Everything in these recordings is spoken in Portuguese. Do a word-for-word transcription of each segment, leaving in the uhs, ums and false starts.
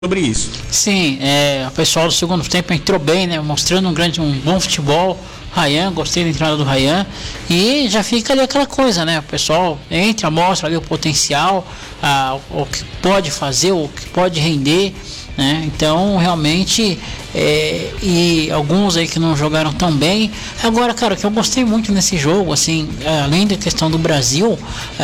sobre isso. Sim, é, o pessoal do segundo tempo entrou bem, né? Mostrando um grande, um bom futebol. Ryan, gostei da entrada do Ryan. E já fica ali aquela coisa, né? O pessoal entra, mostra ali o potencial, a, o que pode fazer, o que pode render, né? Então, realmente, é, e alguns aí que não jogaram tão bem. Agora, cara, o que eu gostei muito nesse jogo, assim, além da questão do Brasil,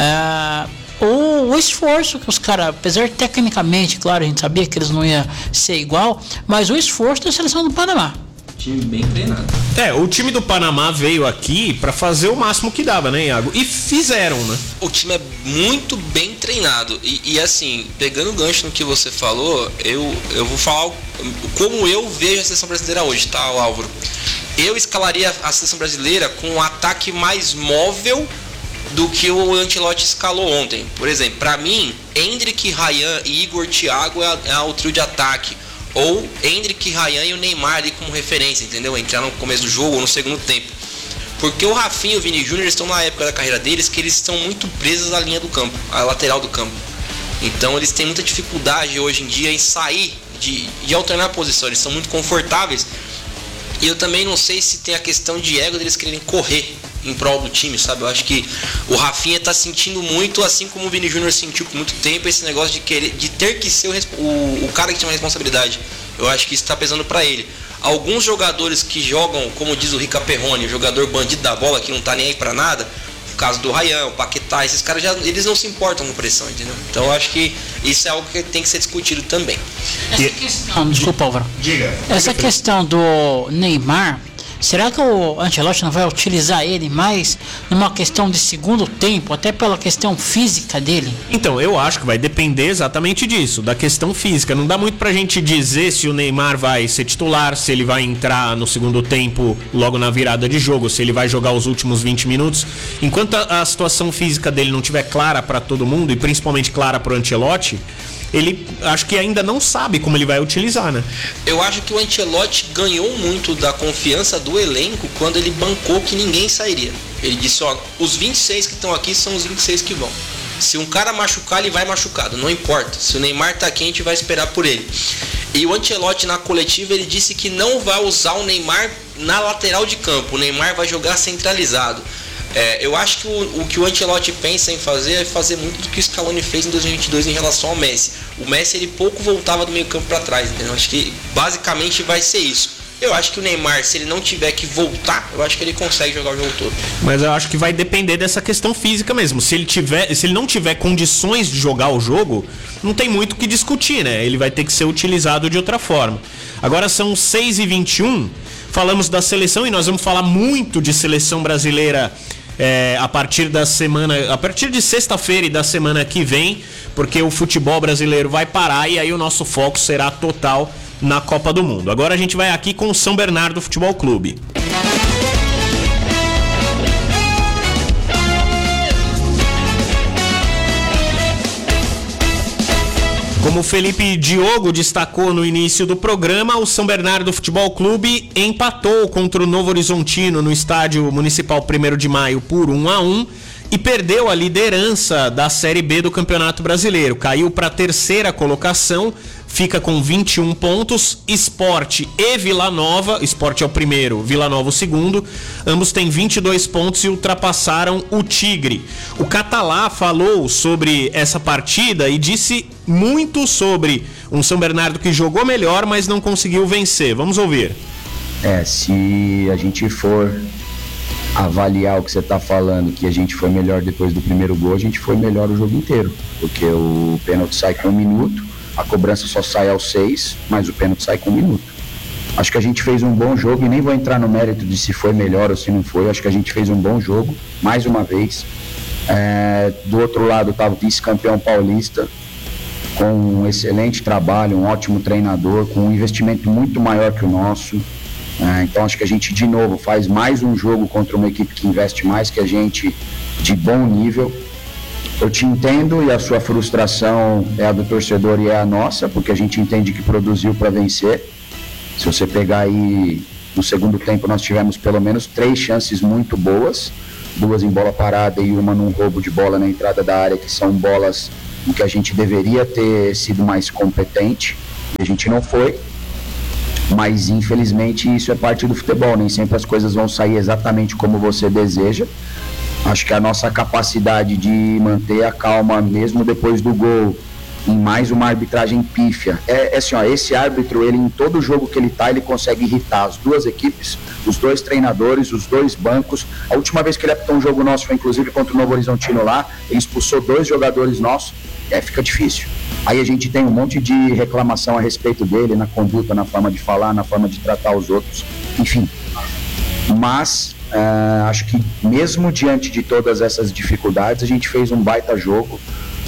é, O, o esforço que os caras, apesar de tecnicamente, claro, a gente sabia que eles não iam ser igual, mas o esforço da seleção do Panamá. Time bem treinado. É, o time do Panamá veio aqui pra fazer o máximo que dava, né, Iago? E fizeram, né? O time é muito bem treinado. E, e assim, pegando o gancho no que você falou, eu, eu vou falar como eu vejo a seleção brasileira hoje, tá, Álvaro? Eu escalaria a seleção brasileira com um ataque mais móvel do que o Ancelotti escalou ontem. Por exemplo, para mim, Endrick, Ryan e Igor Thiago é, é o trio de ataque. Ou Endrick, Ryan e o Neymar ali como referência, entendeu? Entrar no começo do jogo ou no segundo tempo. Porque o Rafinha e o Vini Júnior estão na época da carreira deles que eles estão muito presos à linha do campo, à lateral do campo. Então eles têm muita dificuldade hoje em dia em sair, de, de alternar a posição. Eles são muito confortáveis. E eu também não sei se tem a questão de ego deles quererem correr em prol do time, sabe? Eu acho que o Rafinha tá sentindo muito, assim como o Vini Júnior sentiu por muito tempo, esse negócio de querer, de ter que ser o, o, o cara que tinha uma responsabilidade. Eu acho que isso tá pesando para ele. Alguns jogadores que jogam, como diz o Rica Perrone, o jogador bandido da bola que não tá nem aí para nada, o caso do Ryan, o Paquetá, esses caras já, eles não se importam com pressão, entendeu? Então eu acho que isso é algo que tem que ser discutido também. Essa e... questão, desculpa, Álvaro. Diga. Essa diga questão do Neymar, será que o Ancelotti não vai utilizar ele mais numa questão de segundo tempo, até pela questão física dele? Então, eu acho que vai depender exatamente disso, da questão física. Não dá muito pra gente dizer se o Neymar vai ser titular, se ele vai entrar no segundo tempo logo na virada de jogo, se ele vai jogar os últimos vinte minutos. Enquanto a, a situação física dele não estiver clara pra todo mundo, e principalmente clara pro Ancelotti, ele acho que ainda não sabe como ele vai utilizar, né? Eu acho que o Ancelotti ganhou muito da confiança do elenco quando ele bancou que ninguém sairia. Ele disse, ó, os vinte e seis que estão aqui são os vinte e seis que vão. Se um cara machucar, ele vai machucado, não importa. Se o Neymar tá aqui, a gente vai esperar por ele. E o Ancelotti na coletiva, ele disse que não vai usar o Neymar na lateral de campo. O Neymar vai jogar centralizado. É, eu acho que o, o que o Ancelotti pensa em fazer é fazer muito do que o Scaloni fez em dois mil e vinte e dois em relação ao Messi. O Messi, ele pouco voltava do meio campo para trás, entendeu? Acho que basicamente vai ser isso. Eu acho que o Neymar, se ele não tiver que voltar, eu acho que ele consegue jogar o jogo todo. Mas eu acho que vai depender dessa questão física mesmo. Se ele tiver, se ele não tiver condições de jogar o jogo, não tem muito o que discutir, né? Ele vai ter que ser utilizado de outra forma. Agora são seis e vinte e um, falamos da seleção e nós vamos falar muito de seleção brasileira É, a partir da semana, a partir de sexta-feira e da semana que vem, porque o futebol brasileiro vai parar e aí o nosso foco será total na Copa do Mundo. Agora a gente vai aqui com o São Bernardo Futebol Clube. Como o Felipe Diogo destacou no início do programa, o São Bernardo Futebol Clube empatou contra o Novo Horizontino no estádio municipal primeiro de maio por um a um e perdeu a liderança da Série B do Campeonato Brasileiro. Caiu para a terceira colocação, fica com vinte e um pontos. Sport e Vila Nova, Sport é o primeiro, Vila Nova o segundo, ambos têm vinte e dois pontos e ultrapassaram o Tigre. O Catalá falou sobre essa partida e disse muito sobre um São Bernardo que jogou melhor, mas não conseguiu vencer. Vamos ouvir. É, se a gente for avaliar o que você está falando, que a gente foi melhor depois do primeiro gol, a gente foi melhor o jogo inteiro, porque o pênalti sai com um minuto, a cobrança só sai aos seis, mas o pênalti sai com um minuto. Acho que a gente fez um bom jogo e nem vou entrar no mérito de se foi melhor ou se não foi. Acho que a gente fez um bom jogo, mais uma vez. É, do outro lado estava o vice-campeão paulista, com um excelente trabalho, um ótimo treinador, com um investimento muito maior que o nosso. É, então acho que a gente de novo faz mais um jogo contra uma equipe que investe mais que a gente, de bom nível. Eu te entendo e a sua frustração é a do torcedor e é a nossa, porque a gente entende que produziu para vencer. Se você pegar aí no segundo tempo, nós tivemos pelo menos três chances muito boas, duas em bola parada e uma num roubo de bola na entrada da área, que são bolas em que a gente deveria ter sido mais competente. E a gente não foi, mas infelizmente isso é parte do futebol, nem sempre as coisas vão sair exatamente como você deseja. Acho que a nossa capacidade de manter a calma mesmo depois do gol, em mais uma arbitragem pífia, é, é assim, ó, esse árbitro, ele em todo jogo que ele tá, ele consegue irritar as duas equipes, os dois treinadores, os dois bancos. A última vez que ele apitou um jogo nosso foi inclusive contra o Novo Horizontino lá, ele expulsou dois jogadores nossos, é, fica difícil. Aí a gente tem um monte de reclamação a respeito dele, na conduta, na forma de falar, na forma de tratar os outros, enfim. Mas uh, acho que mesmo diante de todas essas dificuldades, a gente fez um baita jogo.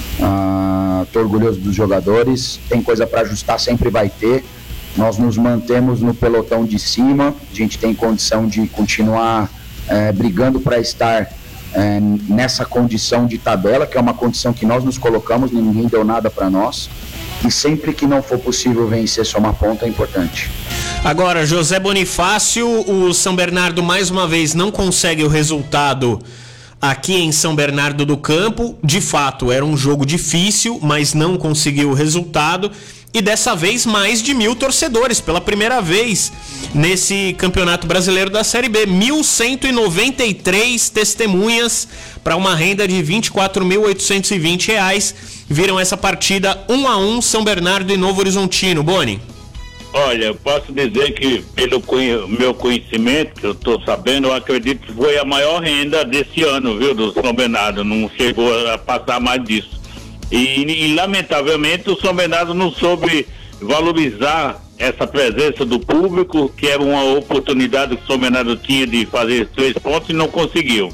Uh, tô orgulhoso dos jogadores, tem coisa para ajustar, sempre vai ter. Nós nos mantemos no pelotão de cima, a gente tem condição de continuar uh, brigando para estar uh, nessa condição de tabela, que é uma condição que nós nos colocamos, ninguém deu nada para nós. E sempre que não for possível vencer, somar ponto é importante. Agora, José Bonifácio, o São Bernardo mais uma vez não consegue o resultado aqui em São Bernardo do Campo. De fato, era um jogo difícil, mas não conseguiu o resultado. E dessa vez mais de mil torcedores, pela primeira vez nesse Campeonato Brasileiro da Série B. mil cento e noventa e três testemunhas para uma renda de vinte e quatro mil oitocentos e vinte reais. Viram essa partida um a um, São Bernardo e Novo Horizontino. Boni? Olha, eu posso dizer que pelo meu conhecimento, que eu estou sabendo, eu acredito que foi a maior renda desse ano, viu, do São Bernardo. Não chegou a passar mais disso. E, e lamentavelmente o São Bernardo não soube valorizar essa presença do público, que era uma oportunidade que o São Bernardo tinha de fazer três pontos e não conseguiu.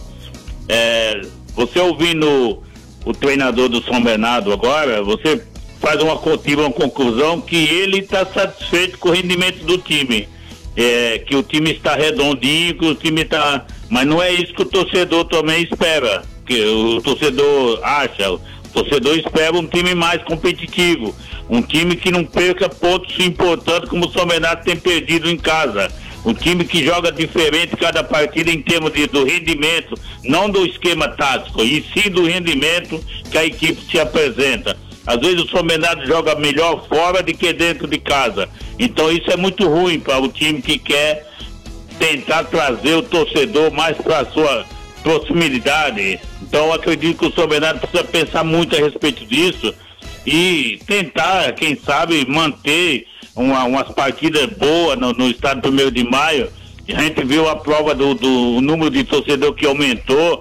É, você ouvindo o treinador do São Bernardo agora, você faz uma, uma conclusão que ele está satisfeito com o rendimento do time, é, que o time está redondinho, que o time está... Mas não é isso que o torcedor também espera, que o torcedor acha. O torcedor espera um time mais competitivo, um time que não perca pontos importantes como o São Bernardo tem perdido em casa. Um time que joga diferente cada partida em termos de, do rendimento, não do esquema tático, e sim do rendimento que a equipe se apresenta. Às vezes o São Bernardo joga melhor fora do que dentro de casa. Então isso é muito ruim para o time que quer tentar trazer o torcedor mais para a sua proximidade. Então eu acredito que o São Bernardo precisa pensar muito a respeito disso e tentar, quem sabe, manter uma, umas partidas boas no, no estado primeiro de maio. A gente viu a prova do, do número de torcedor que aumentou,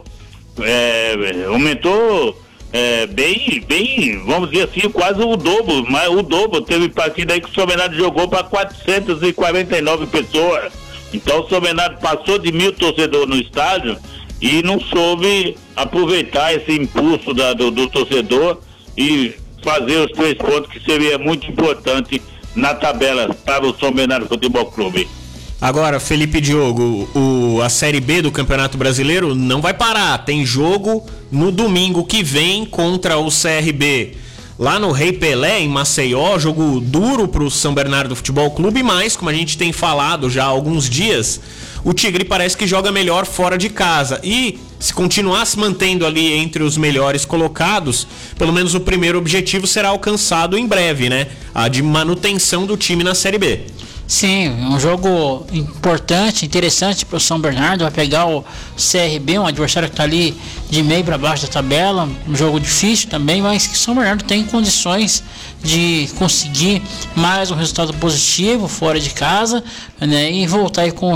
é, aumentou é, bem, bem, vamos dizer assim, quase o dobro, mas o dobro. Teve partida aí que o São Bernardo jogou para quatrocentas e quarenta e nove pessoas. Então o São Bernardo passou de mil torcedores no estádio e não soube aproveitar esse impulso da, do, do torcedor e fazer os três pontos, que seria muito importante na tabela para o São Bernardo Futebol Clube. Agora, Felipe Diogo, o, a Série B do Campeonato Brasileiro não vai parar. Tem jogo no domingo que vem contra o C R B. Lá no Rei Pelé, em Maceió, jogo duro para o São Bernardo Futebol Clube, mas, como a gente tem falado já há alguns dias, o Tigre parece que joga melhor fora de casa. E, se continuar se mantendo ali entre os melhores colocados, pelo menos o primeiro objetivo será alcançado em breve, né? A de manutenção do time na Série B. Sim, um jogo importante, interessante para o São Bernardo. Vai pegar o C R B, um adversário que está ali de meio para baixo da tabela, um jogo difícil também, mas que o São Bernardo tem condições de conseguir mais um resultado positivo fora de casa, né, e voltar aí com